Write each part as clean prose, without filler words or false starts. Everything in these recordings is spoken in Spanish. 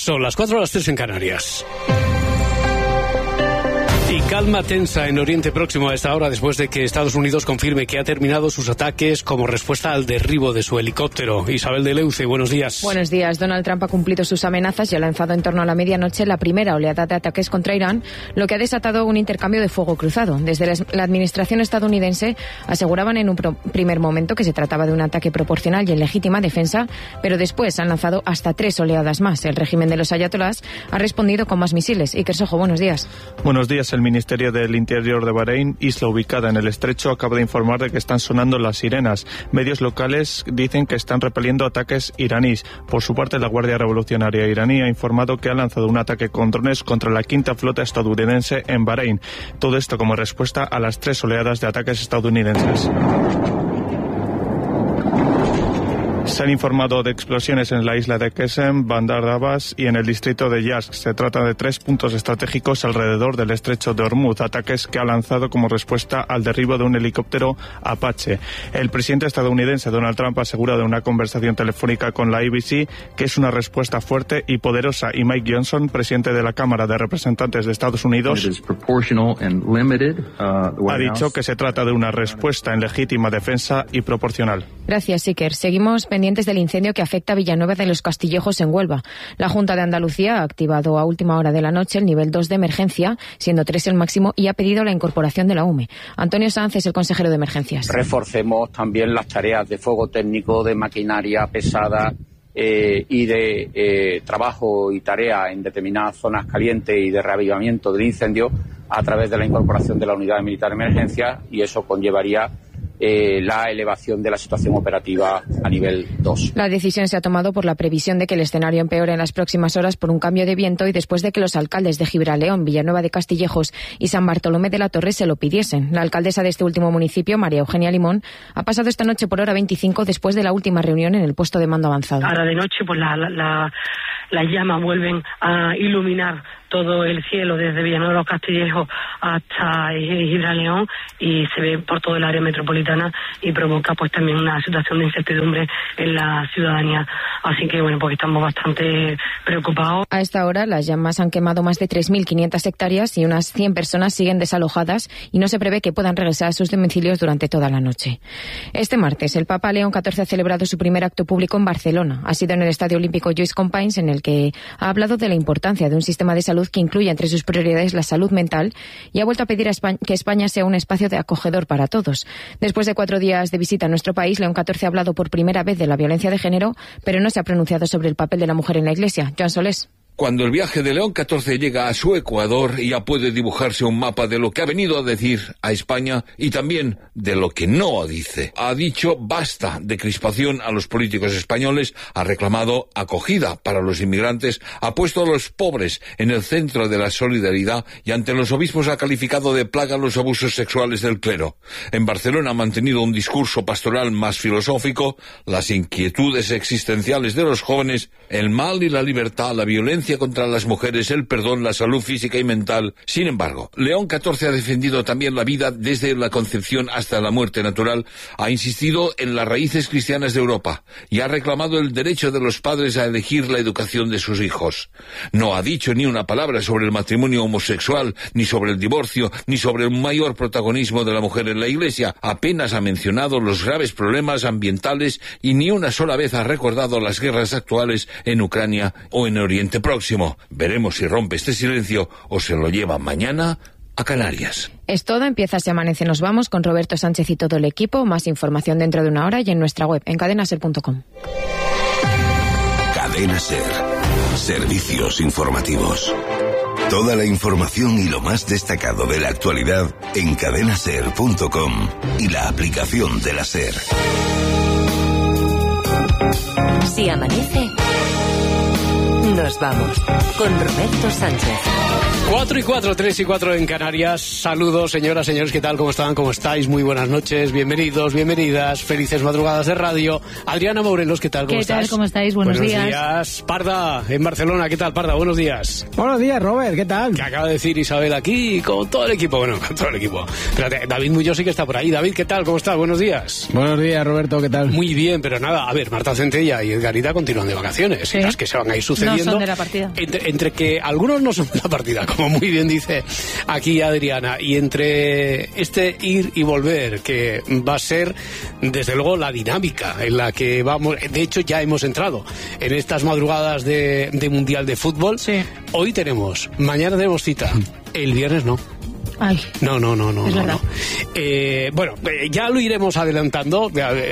Son las 4, las 3 en Canarias. Y calma tensa en Oriente Próximo a esta hora después de que Estados Unidos confirme que ha terminado sus ataques como respuesta al derribo de su helicóptero. Isabel de Leuce, buenos días. Buenos días. Donald Trump ha cumplido sus amenazas y ha lanzado en torno a la medianoche la primera oleada de ataques contra Irán, lo que ha desatado un intercambio de fuego cruzado. Desde la administración estadounidense aseguraban en un primer momento que se trataba de un ataque proporcional y en legítima defensa, pero después han lanzado hasta 3 oleadas más. El régimen de los ayatolás ha respondido con más misiles. Iker Sojo, buenos días. Buenos días. El Ministerio del Interior de Bahrein, isla ubicada en el estrecho, acaba de informar de que están sonando las sirenas. Medios locales dicen que están repeliendo ataques iraníes. Por su parte, la Guardia Revolucionaria iraní ha informado que ha lanzado un ataque con drones contra la 5ª flota estadounidense en Bahrein. Todo esto como respuesta a las 3 oleadas de ataques estadounidenses. Se han informado de explosiones en la isla de Qesem, Bandar Abbas y en el distrito de Yazd. Se trata de 3 puntos estratégicos alrededor del estrecho de Hormuz, ataques que ha lanzado como respuesta al derribo de un helicóptero Apache. El presidente estadounidense Donald Trump ha asegurado en una conversación telefónica con la ABC que es una respuesta fuerte y poderosa, y Mike Johnson, presidente de la Cámara de Representantes de Estados Unidos, ha dicho que se trata de una respuesta en legítima defensa y proporcional. Gracias, Iker. Seguimos pendientes del incendio que afecta a Villanueva de los Castillejos en Huelva. La Junta de Andalucía ha activado a última hora de la noche el nivel 2 de emergencia, siendo 3 el máximo, y ha pedido la incorporación de la UME. Antonio Sanz es el consejero de Emergencias. Reforcemos también las tareas de fuego técnico, de maquinaria pesada y de trabajo y tarea en determinadas zonas calientes y de reavivamiento del incendio a través de la incorporación de la unidad militar de emergencia, y eso conllevaría la elevación de la situación operativa a nivel 2. La decisión se ha tomado por la previsión de que el escenario empeore en las próximas horas por un cambio de viento y después de que los alcaldes de Gibraleón, Villanueva de Castillejos y San Bartolomé de la Torre se lo pidiesen. La alcaldesa de este último municipio, María Eugenia Limón, ha pasado esta noche por hora 25 después de la última reunión en el puesto de mando avanzado. Ahora de noche pues las llamas vuelven a iluminar todo el cielo desde Villanueva de los Castillejos hasta Gibraleón y se ve por todo el área metropolitana y provoca pues también una situación de incertidumbre en la ciudadanía. Así que bueno, pues estamos bastante preocupados. A esta hora las llamas han quemado más de 3.500 hectáreas y unas 100 personas siguen desalojadas y no se prevé que puedan regresar a sus domicilios durante toda la noche. Este martes el Papa León XIV ha celebrado su primer acto público en Barcelona. Ha sido en el Estadio Olímpico Lluís Companys, en el que ha hablado de la importancia de un sistema de salud que incluya entre sus prioridades la salud mental, y ha vuelto a pedir a España que España sea un espacio de acogedor para todos. Después de 4 días de visita a nuestro país, León XIV ha hablado por primera vez de la violencia de género, pero no se ha pronunciado sobre el papel de la mujer en la Iglesia. Joan Solés. Cuando el viaje de León XIV llega a su Ecuador, ya puede dibujarse un mapa de lo que ha venido a decir a España y también de lo que no dice. Ha dicho basta de crispación a los políticos españoles, ha reclamado acogida para los inmigrantes, ha puesto a los pobres en el centro de la solidaridad y ante los obispos ha calificado de plaga los abusos sexuales del clero. En Barcelona ha mantenido un discurso pastoral más filosófico, las inquietudes existenciales de los jóvenes, el mal y la libertad, la violencia contra las mujeres, el perdón, la salud física y mental. Sin embargo, León XIV ha defendido también la vida desde la concepción hasta la muerte natural, ha insistido en las raíces cristianas de Europa y ha reclamado el derecho de los padres a elegir la educación de sus hijos. No ha dicho ni una palabra sobre el matrimonio homosexual, ni sobre el divorcio, ni sobre un mayor protagonismo de la mujer en la Iglesia. Apenas ha mencionado los graves problemas ambientales y ni una sola vez ha recordado las guerras actuales en Ucrania o en Oriente Próximo. Veremos si rompe este silencio o se lo lleva mañana a Canarias. Es todo, empieza Se Amanece, nos vamos con Roberto Sánchez y todo el equipo. Más información dentro de una hora y en nuestra web, en cadenaser.com. Cadena Ser. Servicios informativos. Toda la información y lo más destacado de la actualidad en cadenaser.com y la aplicación de la Ser. Si amanece, nos vamos con Roberto Sánchez. 4 y 4, 3 y 4 en Canarias. Saludos, señoras, señores, ¿qué tal? ¿Cómo están? ¿Cómo estáis? Muy buenas noches, bienvenidos, bienvenidas, felices madrugadas de radio. Adriana Morelos, ¿qué tal? ¿Cómo estás? ¿Qué tal? ¿Cómo estáis? Buenos días. Parda, en Barcelona, ¿qué tal, Parda? Buenos días. Buenos días, Robert, ¿qué tal? Que acaba de decir Isabel aquí con todo el equipo, bueno, con todo el equipo. Espérate, David Muñoz sí que está por ahí. David, ¿qué tal? ¿Cómo estás? Buenos días. Buenos días, Roberto, ¿qué tal? Muy bien, pero nada, a ver, Marta Centella y Edgarita continúan de vacaciones. Sí. Las que se van a ir sucediendo. diciendo. Son de la partida. Entre que algunos no son de la partida, como muy bien dice aquí Adriana, y entre este ir y volver, que va a ser, desde luego, la dinámica en la que vamos. De hecho, ya hemos entrado en estas madrugadas de Mundial de Fútbol. Sí. Hoy tenemos, mañana tenemos cita, el viernes no. Ay. No. Es verdad. Bueno, ya lo iremos adelantando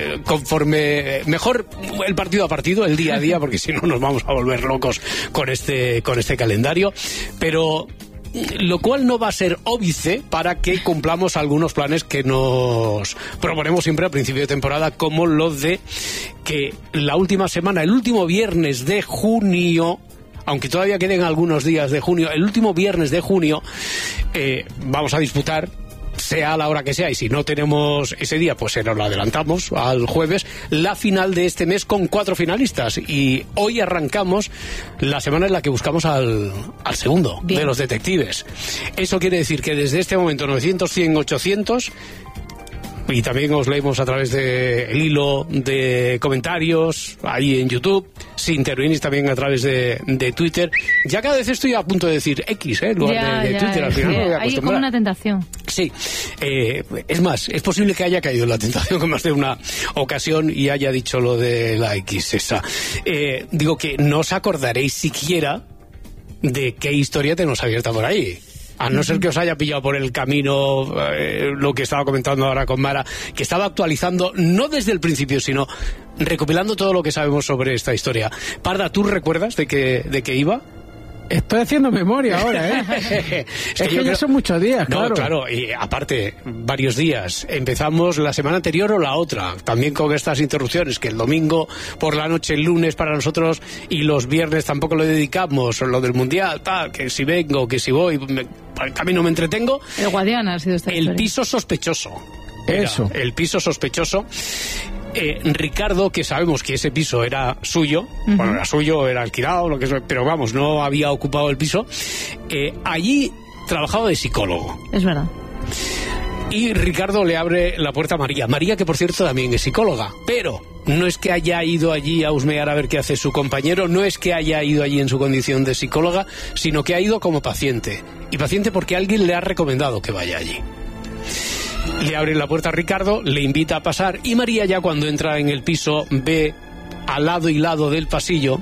conforme mejor el partido a partido, el día a día, porque si no nos vamos a volver locos con este calendario. Pero lo cual no va a ser óbice para que cumplamos algunos planes que nos proponemos siempre a principio de temporada, como lo de que la última semana, el último viernes de junio, aunque todavía queden algunos días de junio, el último viernes de junio vamos a disputar, sea a la hora que sea, y si no tenemos ese día, pues se nos lo adelantamos al jueves, la final de este mes con 4 finalistas. Y hoy arrancamos la semana en la que buscamos al segundo. Bien. De los detectives. Eso quiere decir que desde este momento 900, 100, 800... y también os leemos a través del hilo de comentarios ahí en YouTube, si intervenís también a través de Twitter. Ya cada vez estoy a punto de decir X, en lugar de Twitter. Al final me voy a hay como una tentación. Sí, es más, es posible que haya caído en la tentación con más de una ocasión y haya dicho lo de la X esa. Digo que no os acordaréis siquiera de qué historia tenemos abierta por ahí. A no ser que os haya pillado por el camino lo que estaba comentando ahora con Mara, que estaba actualizando, no desde el principio, sino recopilando todo lo que sabemos sobre esta historia. Parda, ¿tú recuerdas de qué iba? Estoy haciendo memoria ahora, ¿eh? es que ya son muchos días, claro. No, claro, y aparte, varios días. Empezamos la semana anterior o la otra, también con estas interrupciones, que el domingo por la noche, el lunes para nosotros, y los viernes tampoco lo dedicamos, lo del Mundial, tal, que si vengo, que si voy, al camino me entretengo. El Guadiana ha sido esta historia. El piso sospechoso. Eso. El piso sospechoso. Ricardo, que sabemos que ese piso era suyo, bueno, era suyo, era alquilado, lo que es, pero vamos, no había ocupado el piso, allí trabajaba de psicólogo. Es verdad. Y Ricardo le abre la puerta a María. María, que por cierto también es psicóloga, pero no es que haya ido allí a husmear a ver qué hace su compañero, no es que haya ido allí en su condición de psicóloga, sino que ha ido como paciente. Y paciente porque alguien le ha recomendado que vaya allí. Le abre la puerta a Ricardo, le invita a pasar, y María, ya cuando entra en el piso, ve al lado y lado del pasillo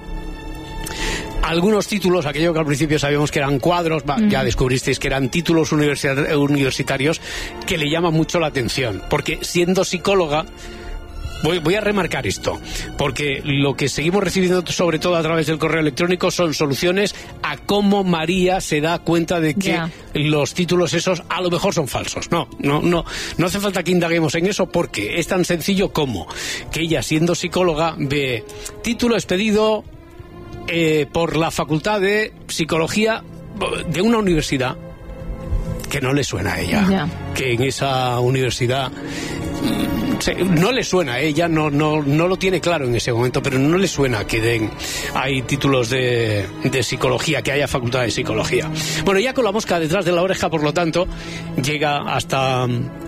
algunos títulos, aquello que al principio sabíamos que eran cuadros, ya descubristeis que eran títulos universitarios, que le llaman mucho la atención, porque siendo psicóloga, voy a remarcar esto, porque lo que seguimos recibiendo sobre todo a través del correo electrónico son soluciones a cómo María se da cuenta de que los títulos esos a lo mejor son falsos. No hace falta que indaguemos en eso, porque es tan sencillo como que ella, siendo psicóloga, ve título expedido por la Facultad de Psicología de una universidad que no le suena a ella, que en esa universidad no le suena a ella, no lo tiene claro en ese momento, pero no le suena que hay títulos de psicología, que haya facultad de psicología. Bueno, ya con la mosca detrás de la oreja, por lo tanto, llega hasta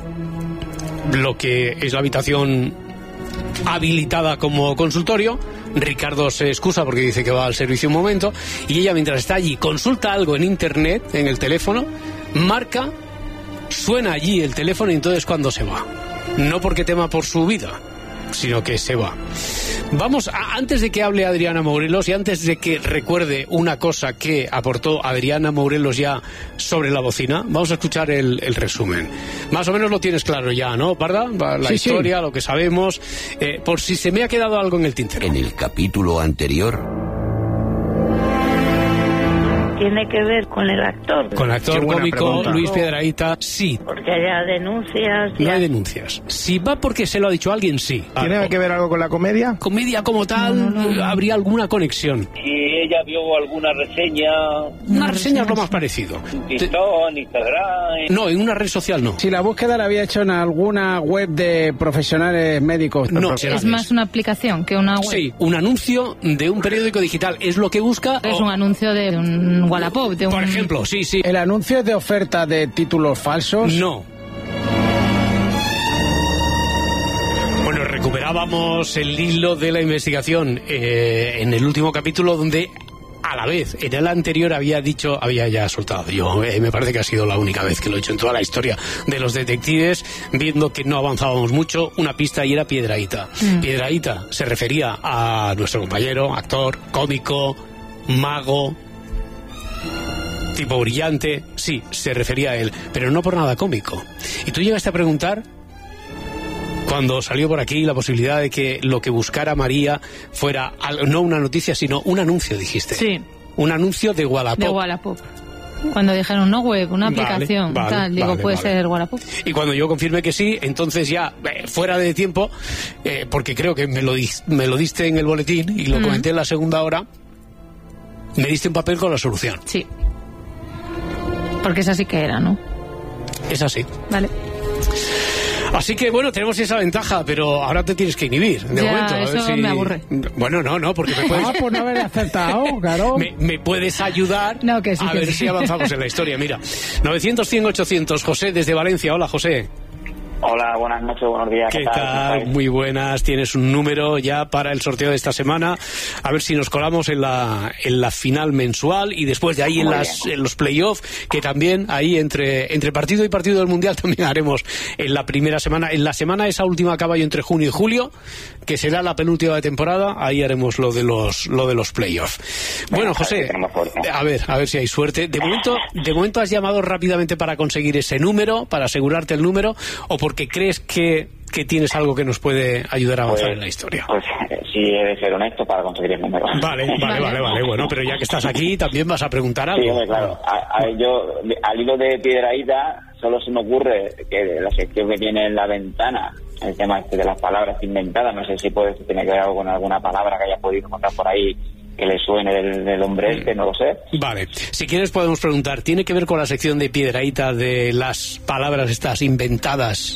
lo que es la habitación habilitada como consultorio. Ricardo se excusa porque dice que va al servicio un momento, y ella, mientras está allí, consulta algo en internet, en el teléfono, marca, suena allí el teléfono, y entonces cuando se va. No porque tema por su vida, sino que se va. Vamos, antes de que hable Adriana Morelos y antes de que recuerde una cosa que aportó Adriana Morelos ya sobre la bocina, vamos a escuchar el resumen. Más o menos lo tienes claro ya, ¿no, Parda? La historia, lo que sabemos, por si se me ha quedado algo en el tintero. En el capítulo anterior... Tiene que ver con el actor. Con el actor cómico Luis Piedrahita, sí. Porque haya denuncias. No hay denuncias. Si va porque se lo ha dicho alguien, sí. ¿Tiene que ver algo con la comedia? Comedia como tal, habría alguna conexión. Si ella vio alguna reseña... Una reseña es lo más parecido. En Instagram... No, en una red social no. Si la búsqueda la había hecho en alguna web de profesionales médicos. No, es más una aplicación que una web. Sí, un anuncio de un periódico digital. Es lo que busca... Es un anuncio de un Wallapop. Por ejemplo, sí. ¿El anuncio es de oferta de títulos falsos? No. Bueno, recuperábamos el hilo de la investigación en el último capítulo, donde a la vez, en el anterior había ya soltado. Yo me parece que ha sido la única vez que lo he hecho en toda la historia de los detectives, viendo que no avanzábamos mucho, una pista y era Piedrahita. Piedrahita se refería a nuestro compañero, actor, cómico, mago, tipo brillante, sí, se refería a él, pero no por nada cómico. Y tú llegaste a preguntar, cuando salió por aquí la posibilidad de que lo que buscara María fuera no una noticia, sino un anuncio, dijiste. Sí. Un anuncio de Wallapop. De Wallapop. Cuando dijeron, no web, una aplicación, tal, digo, puede ser Wallapop. Y cuando yo confirmé que sí, entonces ya, fuera de tiempo, porque creo que me lo diste en el boletín y lo comenté en la segunda hora, me diste un papel con la solución. Sí. Porque esa sí que era, ¿no? Es así. Vale. Así que bueno, tenemos esa ventaja, pero ahora te tienes que inhibir de momento. Eso me aburre. Bueno, no, porque me puedes... por no haber acertado, claro. Me puedes ayudar a ver si avanzamos en la historia. Mira, 900-100-800, José desde Valencia. Hola, José. Hola, buenas noches, buenos días. ¿Qué tal? Muy buenas. Tienes un número ya para el sorteo de esta semana. A ver si nos colamos en la final mensual y después de ahí en los playoffs, que también ahí entre partido y partido del Mundial también haremos en la primera semana. En la semana esa última a caballo entre junio y julio, que será la penúltima de temporada, ahí haremos lo de los playoffs. Bueno, José, a ver si hay suerte. De momento has llamado rápidamente para conseguir ese número, para asegurarte el número, o porque crees que tienes algo que nos puede ayudar a avanzar en la historia. Pues sí, he de ser honesto para conseguir el número. Vale. Bueno, pero ya que estás aquí, también vas a preguntar algo. Sí, claro. Yo, al hilo de Piedrahita, solo se me ocurre que la sección que tiene en la ventana, el tema de las palabras inventadas, no sé si tiene que ver algo con alguna palabra que haya podido encontrar por ahí que le suene del hombre no lo sé. Vale, si quieres podemos preguntar, ¿tiene que ver con la sección de Piedrahita de las palabras estas inventadas?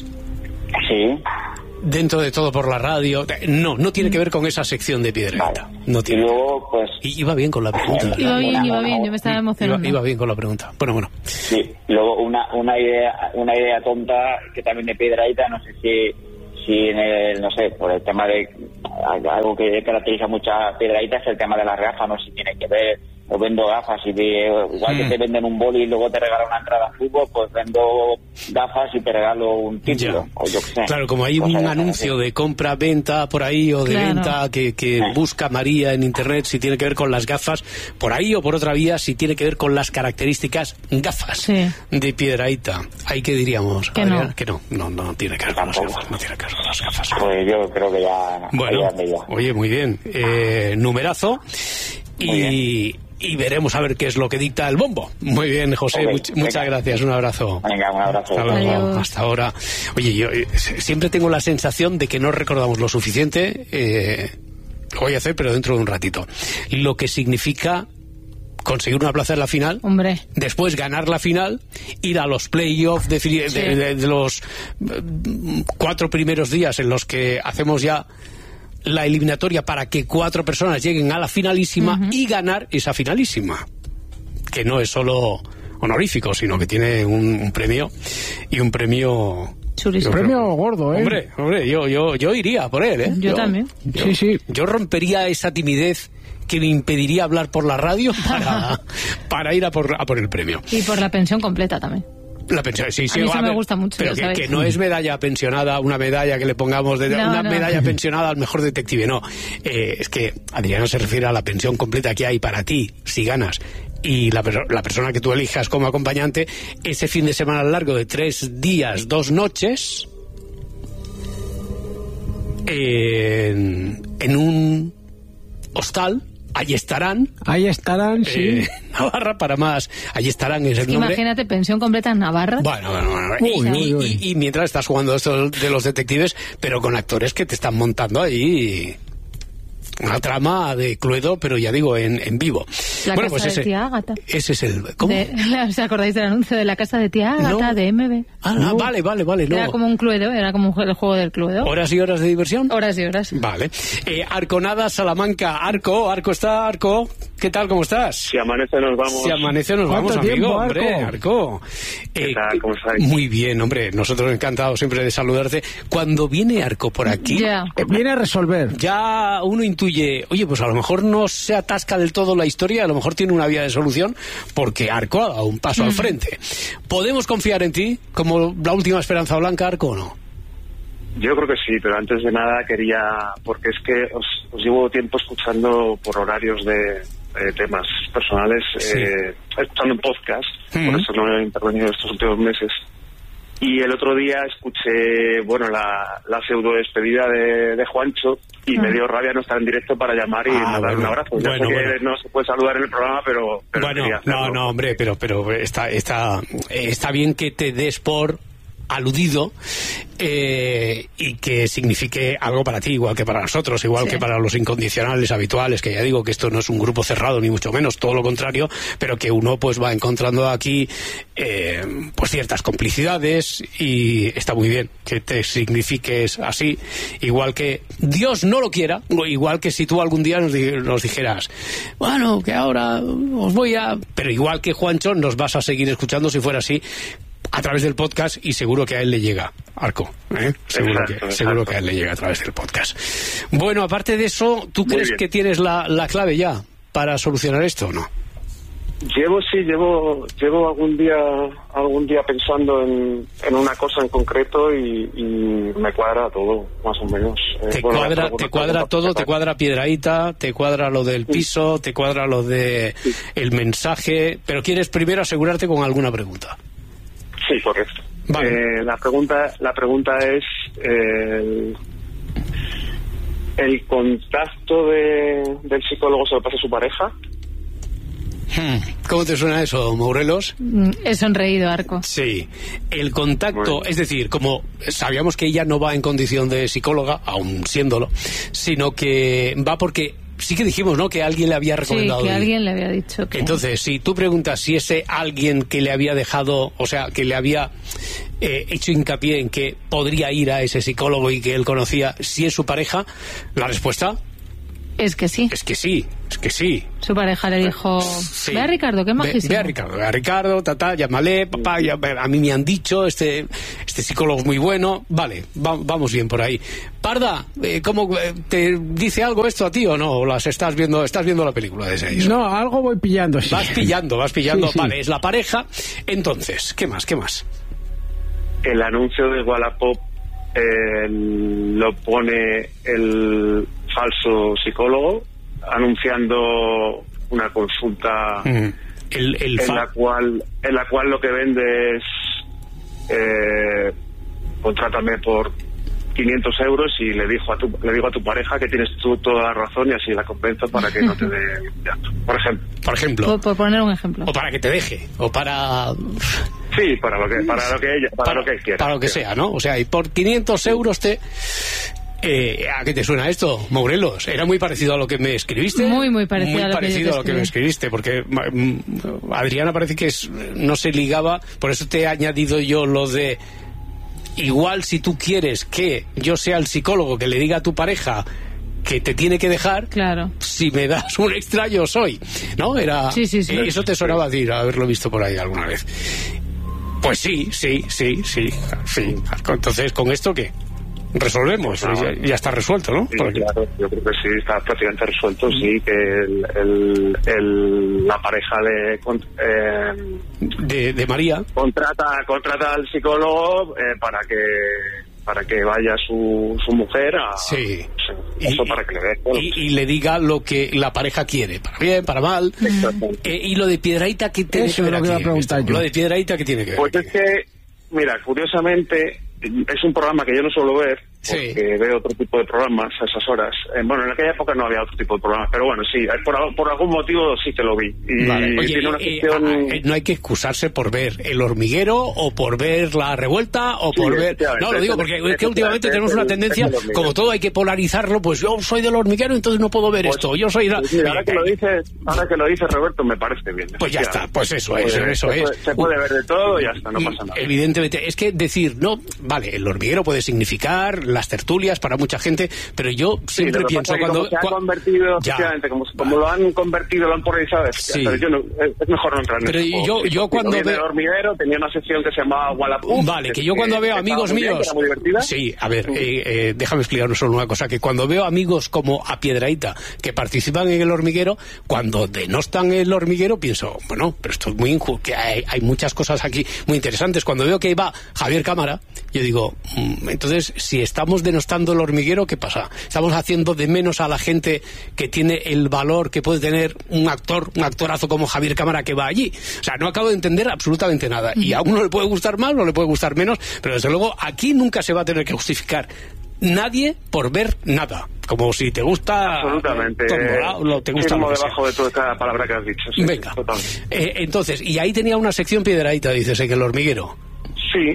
Sí. Dentro de todo por la radio. No tiene que ver con esa sección de Piedrahita. Vale. No tiene. Y luego, pues... Iba bien con la pregunta. Iba bien, yo me estaba emocionando. Iba bien con la pregunta. Bueno. Sí, luego una idea tonta que también de Piedrahita, no sé si en el, no sé, por el tema de algo que caracteriza mucho a Piedrahita es el tema de las gafas, no sé si tiene que ver, o vendo gafas y igual que te venden un boli y luego te regalan una entrada a fútbol, pues vendo gafas y te regalo un título, o yo qué sé. Claro, como hay un anuncio de compra-venta por ahí o de venta que busca María en internet, si tiene que ver con las gafas, por ahí o por otra vía, si tiene que ver con las características gafas de Piedrahita. ¿Ahí qué diríamos? Que no. Que no tiene que ver con las gafas, no tiene que ver con las gafas. Pues yo creo que ya... Bueno, oye, muy bien. Numerazo. Y veremos a ver qué es lo que dicta el bombo. Muy bien, José, muchas gracias, un abrazo. Venga, un abrazo. Hasta ahora. Oye, yo siempre tengo la sensación de que no recordamos lo suficiente, lo voy a hacer, pero dentro de un ratito, lo que significa conseguir una plaza en la final, después ganar la final, ir a los playoffs de los 4 primeros días en los que hacemos ya la eliminatoria para que 4 personas lleguen a la finalísima y ganar esa finalísima, que no es solo honorífico, sino que tiene un premio, y un premio... Un premio gordo, Hombre, yo iría por él, Yo también. Sí. Yo rompería esa timidez que me impediría hablar por la radio para ir a por el premio. Y por la pensión completa también. La pensión, sí, a mí eso me gusta mucho. Pero que no es medalla pensionada, una medalla que le pongamos medalla pensionada al mejor detective, no. Es que Adriana se refiere a la pensión completa que hay para ti si ganas, y la persona que tú elijas como acompañante ese fin de semana largo de 3 días, 2 noches en un hostal. Ahí estarán, sí. Navarra, para más. Allí estarán, es el nombre. Imagínate, pensión completa en Navarra. Bueno. Y mientras estás jugando esto de los detectives, pero con actores que te están montando ahí una trama de Cluedo, pero ya digo, en vivo. La casa de Tía Ágata. Ese es el... ¿Cómo? ¿Os acordáis del anuncio de la casa de Tía Ágata, de MB? Vale, no. Era como un Cluedo, era como el juego del Cluedo. ¿Horas y horas de diversión? Horas y horas. Vale. Arconada, Salamanca, Arco, ¿qué ¿Qué tal? ¿Cómo estás? Si amanece nos vamos. Si amanece nos vamos, amigo. Tiempo, hombre, Arco. ¿Qué tal? ¿Cómo estáis? Muy bien, hombre. Nosotros encantados siempre de saludarte. Cuando viene Arco por aquí... Viene a resolver. Ya uno intuye, oye, pues a lo mejor no se atasca del todo la historia, a lo mejor tiene una vía de solución, porque Arco ha dado un paso al frente. ¿Podemos confiar en ti como la última esperanza blanca, Arco, o no? Yo creo que sí, pero antes de nada quería, porque es que os llevo tiempo escuchando por horarios de temas personales, escuchando un podcast, por eso no he intervenido estos últimos meses. Y el otro día escuché, bueno, la pseudo despedida de Juancho y me dio rabia no estar en directo para llamar y dar un abrazo. Ya sé que no se puede saludar en el programa, pero bueno, no, hombre, pero está bien que te des por aludido y que signifique algo para ti, igual que para nosotros, igual que para los incondicionales habituales, que ya digo que esto no es un grupo cerrado ni mucho menos, todo lo contrario, pero que uno pues va encontrando aquí pues ciertas complicidades, y está muy bien que te signifiques así, igual que Dios no lo quiera, igual que si tú algún día nos dijeras, bueno, que ahora os voy a... Pero igual que Juancho, nos vas a seguir escuchando si fuera así, a través del podcast, y seguro que a él le llega, Arco, seguro que a él le llega a través del podcast. Bueno, aparte de eso, ¿tú crees que tienes la clave ya para solucionar esto o no? Llevo algún día pensando en una cosa en concreto y me cuadra todo, más o menos. Te cuadra todo, te cuadra Piedrahíta, te cuadra lo del piso, te cuadra lo de el mensaje, pero quieres primero asegurarte con alguna pregunta. Sí, correcto. Vale. La pregunta es ¿el contacto del psicólogo se lo pasa a su pareja? ¿Cómo te suena eso, Morelos? He sonreído, Arco. Sí, el contacto, es decir, como sabíamos que ella no va en condición de psicóloga, aún siéndolo, sino que va porque... Sí que dijimos, ¿no?, que alguien le había recomendado. Sí, que alguien le había dicho que... Entonces, si tú preguntas si ese alguien que le había dejado, o sea, que le había hecho hincapié en que podría ir a ese psicólogo y que él conocía, si es su pareja, la respuesta... Es que sí. Es que sí. Su pareja le dijo, ve a Ricardo, que es majísimo. Ve a Ricardo, llámale, papá, a mí me han dicho, este psicólogo es muy bueno. Vale, vamos bien por ahí. Parda, ¿cómo te dice algo esto a ti o no? ¿O las estás viendo la película de ese? No, algo voy pillando. Sí. Vas pillando. Sí. Vale, es la pareja. Entonces, ¿qué más? El anuncio de Wallapop lo pone el falso psicólogo anunciando una consulta en la cual lo que vende es contrátame por 500 euros y le digo a tu pareja que tienes tú toda la razón y así la convenzo para que no te dé llanto, por ejemplo. Por poner un ejemplo. O para que te deje, o para... Sí, para lo que quiera. Para lo que sea, ¿no? O sea, y por 500 euros te... ¿A qué te suena esto, Morelos? Era muy parecido a lo que me escribiste. Muy parecido a lo que me escribiste, porque Adriana parece que no se ligaba, por eso te he añadido yo lo de... Igual si tú quieres que yo sea el psicólogo que le diga a tu pareja que te tiene que dejar, claro, si me das un extra yo soy, ¿no? Era sí. Eso te sonaba decir, haberlo visto por ahí alguna vez. Pues sí. Entonces, ¿con esto qué? Resolvemos, ya está resuelto, ¿no? Sí, claro, yo creo que sí, está prácticamente resuelto, sí, que la pareja de María contrata al psicólogo para que vaya su mujer a... Sí. Para que le dé. Y le diga lo que la pareja quiere, para bien, para mal. Y lo de Piedrahíta, ¿qué tiene que ver aquí? Lo de Piedrahíta, ¿qué tiene que ver? Pues es que, mira, curiosamente... Es un programa que yo no suelo ver, porque veo otro tipo de programas a esas horas. Bueno, en aquella época no había otro tipo de programas, pero bueno, sí, por algún motivo sí que lo vi. Y vale. Oye, tiene una sección... no hay que excusarse por ver El Hormiguero, o por ver La Revuelta, o por ver... No, lo digo porque es que últimamente tenemos una tendencia, como todo hay que polarizarlo, pues yo soy del Hormiguero, entonces no puedo ver esto. Yo soy... ahora que lo dices, Roberto, me parece bien. Pues ya está, pues eso es. Se puede ver de todo y ya está, no pasa nada. Evidentemente, es que decir, no... Vale, El Hormiguero puede significar las tertulias, para mucha gente, pero yo siempre pienso cuando... Se ha convertido, efectivamente, como lo han convertido, lo han polarizado, pero es mejor no entrar en eso. Yo cuando veo... El hormiguero tenía una sección que se llamaba Wallapop. Vale, que yo cuando veo amigos míos... Muy divertida. Sí, a ver, déjame explicaros solo una cosa, que cuando veo amigos como a Piedrahita que participan en el hormiguero, cuando denostan el hormiguero pienso, bueno, pero esto es muy injusto, que hay muchas cosas aquí muy interesantes. Cuando veo que va Javier Cámara, yo digo, entonces, si estamos denostando el hormiguero, ¿qué pasa? Estamos haciendo de menos a la gente que tiene el valor que puede tener un actorazo como Javier Cámara que va allí. O sea, no acabo de entender absolutamente nada. Y a uno le puede gustar más, o le puede gustar menos, pero desde luego aquí nunca se va a tener que justificar nadie por ver nada. Como si te gusta... Absolutamente. Te gusta debajo de toda esta palabra que has dicho. Sí, venga. Entonces, y ahí tenía una sección Piedrahita, dices, en el hormiguero. Sí,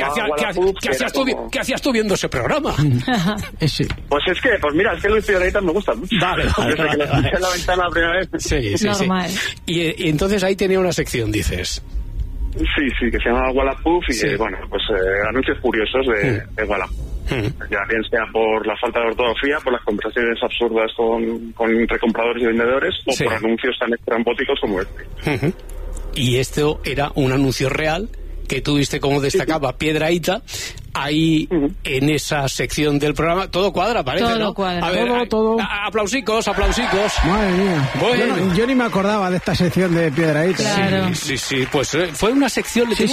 ¿Qué hacías tú viendo ese programa? Pues mira, es que Luis Piedrahita me gusta mucho. Vale. En la ventana la primera vez. Sí. Normal. Y entonces ahí tenía una sección, dices. Sí, que se llama Wallapop y anuncios curiosos de Wallapop. Ya bien sea por la falta de ortografía, por las conversaciones absurdas entre compradores y vendedores, o por anuncios tan estrambóticos como este. Y esto era un anuncio real que tú viste cómo destacaba Piedrahita ahí en esa sección del programa. Todo cuadra, parece, todo, ¿no? Cuadra. A ver, todo. Aplausicos. Madre mía. Bueno. Yo ni me acordaba de esta sección de Piedrahita. Claro. Sí. Pues fue una sección. Le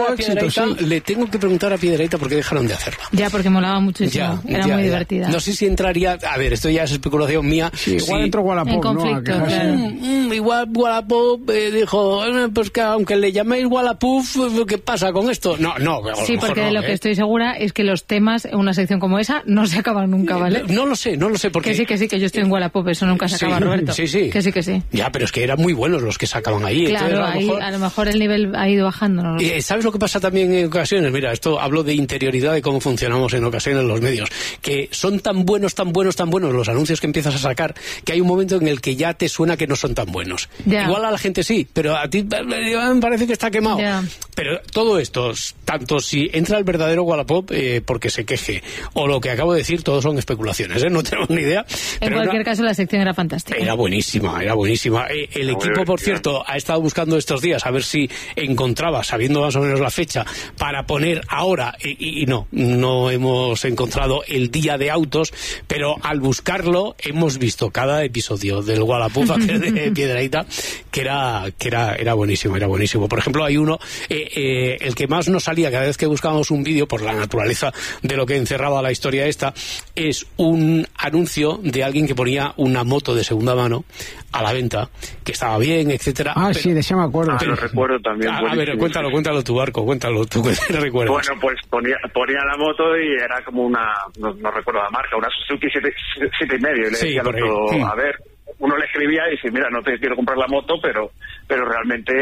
tengo que preguntar a Piedrahita por qué dejaron de hacerla. Ya, porque molaba muchísimo. Era muy divertida. No sé si entraría... A ver, esto ya es especulación mía. Sí, igual entró Wallapop, en conflicto, ¿no? Claro. Igual Wallapop dijo, pues que aunque le llaméis Wallapop, ¿qué pasa con esto? No. Sí, porque de lo que estoy segura es que los temas en una sección como esa no se acaban nunca, ¿vale? No lo sé, porque... Que sí, que yo estoy en Wallapop, eso nunca se acaba, Roberto. Sí. Que sí. Ya, pero es que eran muy buenos los que sacaban ahí. Claro, entonces, a lo mejor el nivel ha ido bajando, ¿no? ¿Sabes lo que pasa también en ocasiones? Mira, esto hablo de interioridad, de cómo funcionamos en ocasiones los medios, que son tan buenos los anuncios que empiezas a sacar, que hay un momento en el que ya te suena que no son tan buenos. Ya. Igual a la gente sí, pero a ti me parece que está quemado. Ya. Pero todo esto, tanto si entra el verdadero Wallapop porque se queje, o lo que acabo de decir, todos son especulaciones, no tenemos ni idea. En cualquier caso, la sección era fantástica. Era buenísima. El equipo, por cierto, ha estado buscando estos días a ver si encontraba, sabiendo más o menos la fecha, para poner ahora, y no hemos encontrado el día de autos, pero al buscarlo hemos visto cada episodio del Wallapop de Piedrahita que era buenísimo. Por ejemplo, hay uno, el que más nos salía cada vez que buscábamos un vídeo, por la naturaleza de lo que encerraba la historia esta, es un anuncio de alguien que ponía una moto de segunda mano a la venta, que estaba bien, etcétera. Sí, de eso me acuerdo. Lo recuerdo también. A ver, cuéntalo tú, Arco, cuéntalo tú, que te recuerdas. Bueno, pues ponía la moto y era como una, no recuerdo la marca, una Suzuki 7,5, y le decía al otro, a ver, uno le escribía y dice, mira, no te quiero comprar la moto, pero realmente,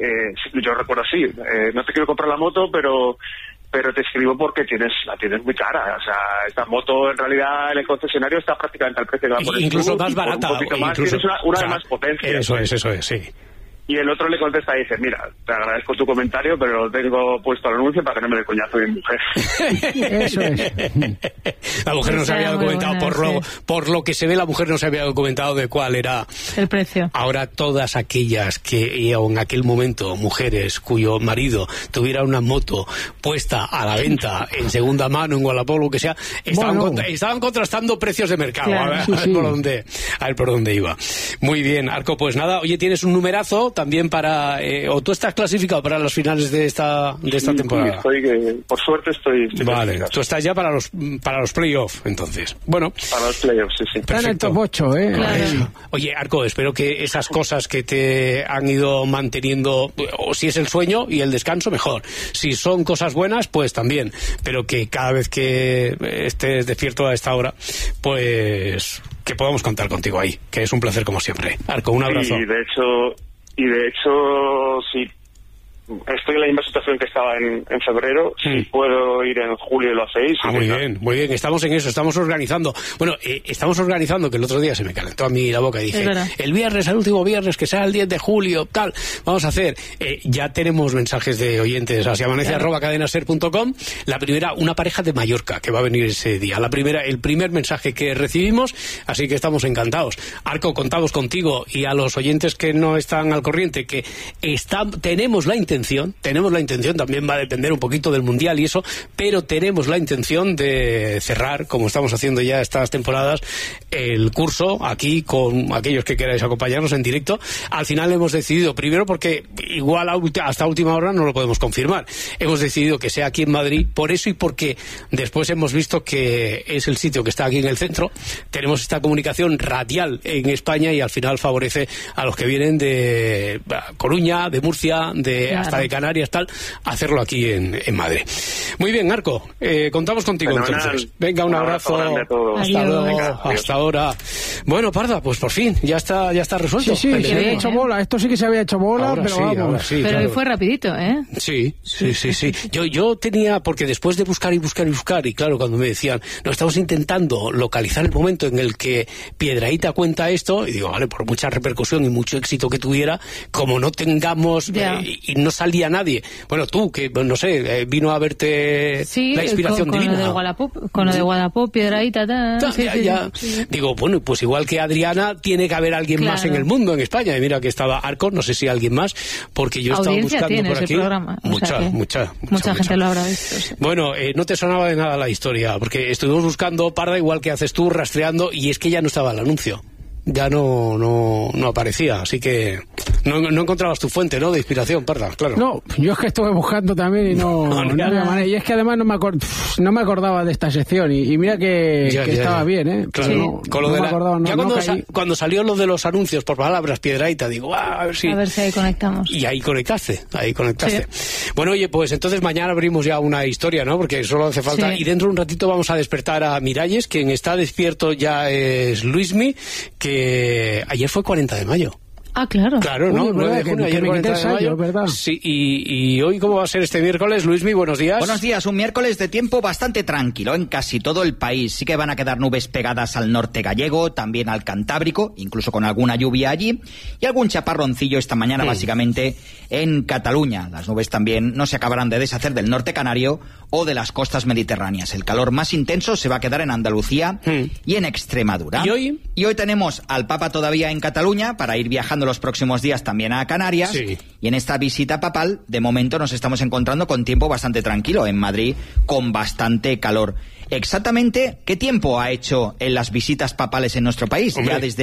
yo recuerdo así, no te quiero comprar la moto, pero te escribo porque la tienes muy cara. O sea, esta moto en realidad en el concesionario está prácticamente al precio que va por incluso más barata. Un poquito más, tienes una de más potencia. Eso es, sí. Y el otro le contesta y dice, mira, te agradezco tu comentario, pero lo tengo puesto al anuncio para que no me dé coñazo de mi mujer. Eso es. La mujer no se había documentado, por lo que se ve, la mujer no se había documentado de cuál era el precio. Ahora todas aquellas que en aquel momento, mujeres cuyo marido tuviera una moto puesta a la venta en segunda mano, en Wallapop, lo que sea, estaban contrastando precios de mercado. Claro. A ver por dónde iba. Muy bien, Arco, pues nada, oye, tienes un numerazo también para... o tú estás clasificado para los finales de esta temporada. Por suerte estoy vale, tú estás ya para los playoffs, entonces. Bueno. Para los playoffs, sí. Está en el top 8, ¿eh? Claro. Oye, Arco, espero que esas cosas que te han ido manteniendo, o si es el sueño y el descanso, mejor. Si son cosas buenas, pues también. Pero que cada vez que estés despierto a esta hora, pues que podamos contar contigo ahí, que es un placer como siempre. Arco, un abrazo. Y de hecho, sí, estoy en la misma situación que estaba en febrero. Si puedo ir en julio lo hacéis. Muy bien, estamos en eso, estamos organizando. Bueno, estamos organizando, que el otro día se me calentó a mí la boca y dije, el viernes, el último viernes, que sea el 10 de julio, tal, vamos a hacer. Ya tenemos mensajes de oyentes hacia amanece@cadenaser.com. La primera, una pareja de Mallorca que va a venir ese día. El primer mensaje que recibimos, así que estamos encantados. Arco, contamos contigo y a los oyentes que no están al corriente, que tenemos la intención, también va a depender un poquito del Mundial y eso, pero tenemos la intención de cerrar, como estamos haciendo ya estas temporadas, el curso aquí con aquellos que queráis acompañarnos en directo. Al final hemos decidido, primero porque igual hasta última hora no lo podemos confirmar, hemos decidido que sea aquí en Madrid, por eso y porque después hemos visto que es el sitio que está aquí en el centro, tenemos esta comunicación radial en España y al final favorece a los que vienen de Coruña, de Murcia, hasta de Canarias, tal, hacerlo aquí en Madrid. Muy bien, Arco, contamos contigo entonces. Venga, un abrazo. Hasta luego, hasta ahora. Bueno, Parda, pues por fin, ya está resuelto. Sí, se había hecho bola, esto sí que se había hecho bola, ahora pero sí, vamos. Pero claro. hoy fue rapidito, ¿eh? Sí. Yo tenía, porque después de buscar, y claro, cuando me decían, no, estamos intentando localizar el momento en el que Piedrahita cuenta esto, y digo, vale, por mucha repercusión y mucho éxito que tuviera, como no tengamos, y no salía nadie. Bueno, tú, que no sé, vino a verte la inspiración divina. Con lo de Guadalajara, Piedrahita, Sí. Digo, bueno, pues igual que Adriana, tiene que haber alguien más en el mundo, en España. Y mira que estaba Arco, no sé si alguien más, porque yo estaba buscando por aquí. Programa. Mucha gente lo habrá visto. Sí. Bueno, no te sonaba de nada la historia, porque estuvimos buscando, Parda, igual que haces tú, rastreando, y es que ya no estaba el anuncio. Ya no aparecía, así que no encontrabas tu fuente, ¿no?, de inspiración, Parda, claro. No, yo es que estuve buscando también y no había manera. Y es que además no me acordaba de esta sección y mira que estaba bien, ¿eh? Claro. Sí. Con lo cuando salió lo de los anuncios por palabras, Piedrahita, digo, a ver si ahí conectamos. Y ahí conectaste. Sí. Bueno, oye, pues entonces mañana abrimos ya una historia, ¿no?, porque solo hace falta. Sí. Y dentro de un ratito vamos a despertar a Miralles. Quien está despierto ya es Luismi, que ayer fue 40 de mayo. Ah, claro. Claro, ¿no? 9 de junio, ayer 40 de mayo. ¿Verdad? Sí, y hoy, ¿cómo va a ser este miércoles? Luismi, buenos días. Buenos días, un miércoles de tiempo bastante tranquilo en casi todo el país. Sí que van a quedar nubes pegadas al norte gallego, también al Cantábrico, incluso con alguna lluvia allí, y algún chaparroncillo esta mañana, básicamente, en Cataluña. Las nubes también no se acabarán de deshacer del norte canario o de las costas mediterráneas. El calor más intenso se va a quedar en Andalucía y en Extremadura. ¿Y hoy tenemos al Papa todavía en Cataluña para ir viajando los próximos días también a Canarias. Sí. Y en esta visita papal, de momento nos estamos encontrando con tiempo bastante tranquilo en Madrid, con bastante calor. Exactamente, ¿qué tiempo ha hecho en las visitas papales en nuestro país? Hombre. Ya desde